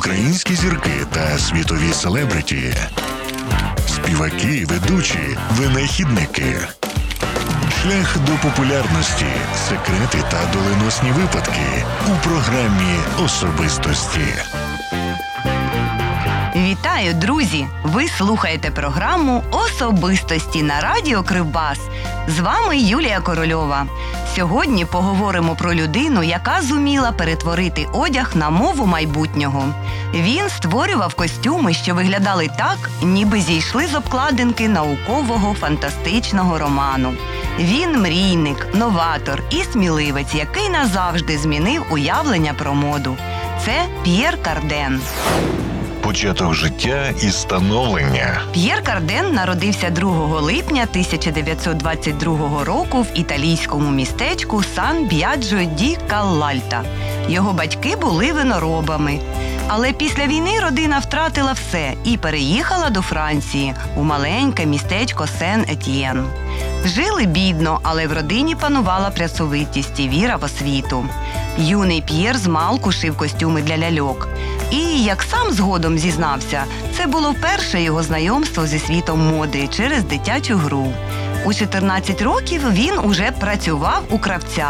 українські зірки та світові селебриті, співаки, ведучі, винахідники. Шлях до популярності, секрети та доленосні випадки у програмі «Особистості». Вітаю, друзі! Ви слухаєте програму «Особистості» на радіо Кривбас. З вами Юлія Корольова. Сьогодні поговоримо про людину, яка зуміла перетворити одяг на мову майбутнього. Він створював костюми, що виглядали так, ніби зійшли з обкладинки наукового фантастичного роману. Він мрійник, новатор і сміливець, який назавжди змінив уявлення про моду. Це П'єр Карден. Початок життя і становлення. П'єр Карден народився 2 липня 1922 року в італійському містечку Сан-Б'яджо-ді-Каллальта. Його батьки були виноробами. Але після війни родина втратила все і переїхала до Франції, у маленьке містечко Сен-Етьєн. Жили бідно, але в родині панувала працьовитість і віра в освіту. Юний П'єр змалку шив костюми для ляльок. І, як сам згодом зізнався, це було вперше його знайомство зі світом моди через дитячу гру. У 14 років він уже працював у кравця,